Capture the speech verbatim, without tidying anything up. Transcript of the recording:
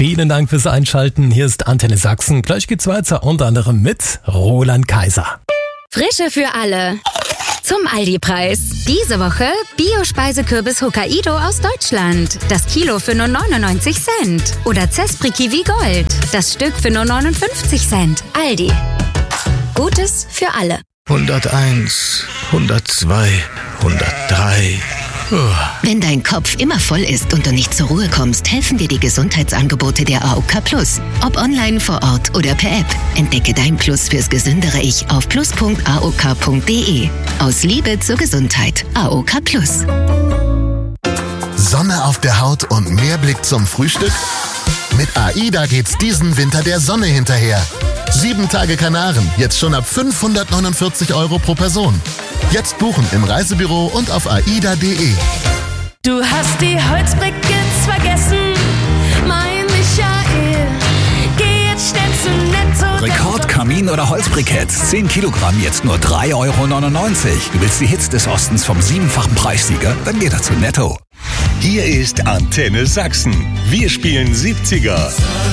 Vielen Dank fürs Einschalten. Hier ist Antenne Sachsen. Gleich geht's weiter, unter anderem mit Roland Kaiser. Frische für alle. Zum Aldi-Preis. Diese Woche Bio-Speisekürbis Hokkaido aus Deutschland. Das Kilo für nur neunundneunzig Cent. Oder Zespri Kiwi Gold. Das Stück für nur neunundfünfzig Cent. Aldi. Gutes für alle. hunderteins, hundertzwei, hundertdrei. Wenn dein Kopf immer voll ist und du nicht zur Ruhe kommst, helfen dir die Gesundheitsangebote der A O K Plus. Ob online, vor Ort oder per App. Entdecke dein Plus fürs gesündere Ich auf plus punkt a o k punkt d e. Aus Liebe zur Gesundheit. A O K Plus. Sonne auf der Haut und mehr Blick zum Frühstück? Mit AIDA geht's diesen Winter der Sonne hinterher. Sieben Tage Kanaren, jetzt schon ab fünfhundertneunundvierzig Euro pro Person. Jetzt buchen im Reisebüro und auf aida punkt de. Du hast die Holzbriketts vergessen, mein Michael. Geh jetzt schnell zu Netto. Rekord Kamin- oder Holzbriketts. zehn Kilogramm, jetzt nur drei Euro neunundneunzig. Du willst die Hits des Ostens vom siebenfachen Preissieger? Dann geh doch zu Netto. Hier ist Antenne Sachsen. Wir spielen siebziger.